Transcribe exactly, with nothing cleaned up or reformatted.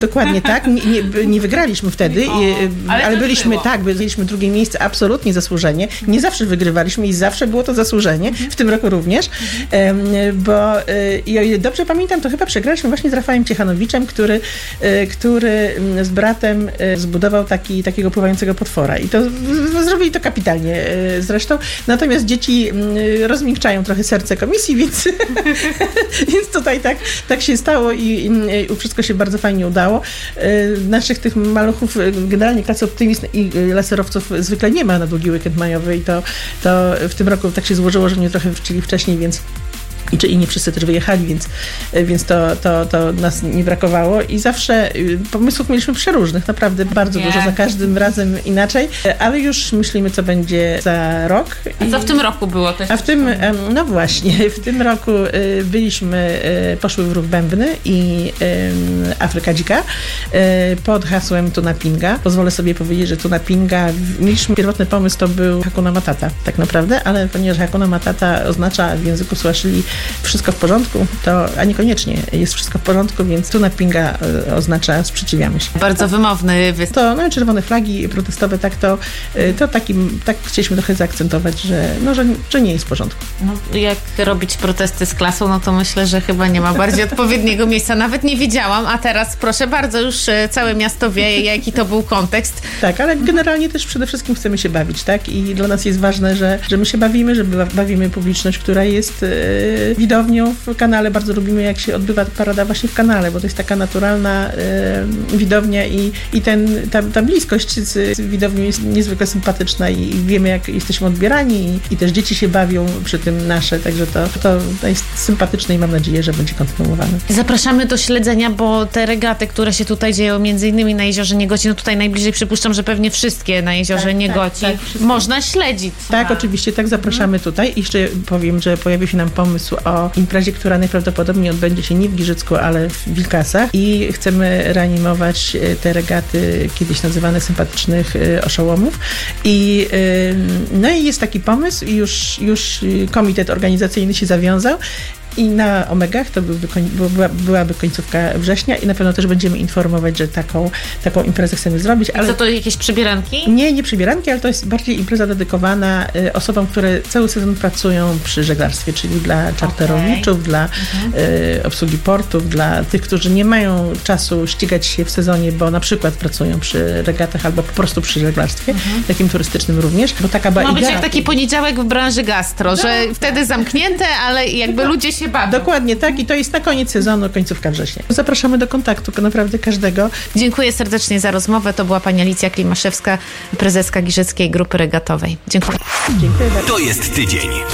Dokładnie tak. Nie, nie, nie wygraliśmy wtedy, O, ale ale to byliśmy było. tak, byliśmy drugie miejsce absolutnie zasłużenie. Nie zawsze wygrywaliśmy i zawsze było to zasłużenie. W tym roku również. Em, Bo y, i o ile dobrze pamiętam, to chyba przegraliśmy właśnie z Rafałem Ciechanowiczem, który, y, który z bratem y, zbudował taki, takiego pływającego potwora. I to z- zrobili to kapitalnie y, zresztą. Natomiast dzieci y, rozmiękczają trochę serce komisji, więc, więc tutaj tak, tak się stało i, i wszystko się bardzo fajnie udało. Y, Naszych tych maluchów, y, generalnie klasy optymist i y, laserowców zwykle nie ma na długi weekend majowy i to, to w tym roku tak się złożyło, że mnie trochę wczyli wcześniej, więc i czy inni wszyscy też wyjechali, więc, więc to, to, to nas nie brakowało i zawsze y, pomysłów mieliśmy przeróżnych, naprawdę bardzo Nie. dużo, za każdym razem inaczej, ale już myślimy, co będzie za rok. A co w tym roku było też? A w tym, em, no właśnie, w tym roku y, byliśmy, y, poszły w ruch Bębny i y, Afryka Dzika y, pod hasłem Tuna Pinga. Pozwolę sobie powiedzieć, że Tuna Pinga, w- mieliśmy pierwotny pomysł, to był Hakuna Matata, tak naprawdę, ale ponieważ Hakuna Matata oznacza w języku Swahili wszystko w porządku, to, a niekoniecznie jest wszystko w porządku, więc Tuna Pinga y, oznacza sprzeciwiamy się. Bardzo wymowny występ. To no, czerwone flagi protestowe, tak to, y, to takim, tak chcieliśmy trochę zaakcentować, że, no, że, że nie jest w porządku. No, jak robić protesty z klasą, no to myślę, że chyba nie ma bardziej odpowiedniego miejsca. Nawet nie wiedziałam, a teraz proszę bardzo, już e, całe miasto wie, jaki to był kontekst. Tak, ale generalnie też przede wszystkim chcemy się bawić, tak? I dla nas jest ważne, że, że my się bawimy, że ba- bawimy publiczność, która jest e, widownią w kanale. Bardzo lubimy, jak się odbywa parada właśnie w kanale, bo to jest taka naturalna e, widownia i, i ten, ta, ta bliskość z, z widownią jest niezwykle sympatyczna i, i wiemy, jak jesteśmy odbierani i, i też dzieci się bawią przy tym nasze, także to, to, to jest sympatyczne i mam nadzieję, że będzie kontynuowane. Zapraszamy do śledzenia, bo te regaty, które się tutaj dzieją, między innymi na Jeziorze Niegoci, no tutaj najbliżej przypuszczam, że pewnie wszystkie na Jeziorze Tak, Niegoci, tak, tak, wszystkie. można śledzić. Tak, oczywiście, tak zapraszamy tutaj. I jeszcze powiem, że pojawił się nam pomysł o imprezie, która najprawdopodobniej odbędzie się nie w Giżycku, ale w Wilkasach i chcemy reanimować e, te regaty kiedyś nazywane sympatycznych e, oszołomów. I, e, no i jest taki pomysł i już, już komitet organizacyjny się zawiązał. I na Omegach to byłby, koń- była, byłaby końcówka września i na pewno też będziemy informować, że taką, taką imprezę chcemy zrobić. Ale Co to, jakieś przybieranki? nie, nie przybieranki, ale to jest bardziej impreza dedykowana y, osobom, które cały sezon pracują przy żeglarstwie, czyli dla czarterowiczów, dla y, obsługi portów, dla tych, którzy nie mają czasu ścigać się w sezonie, bo na przykład pracują przy regatach albo po prostu przy żeglarstwie, takim turystycznym również, bo taka była Ma być idea. jak taki poniedziałek w branży gastro, że wtedy zamknięte, ale jakby ludzie się bawią. Dokładnie tak i to jest na koniec sezonu, końcówka września. Zapraszamy do kontaktu naprawdę każdego. Dziękuję serdecznie za rozmowę. To była pani Alicja Klimaszewska, prezeska Giżyckiej Grupy Regatowej. Dziękuję. Dziękuję bardzo. To jest tydzień.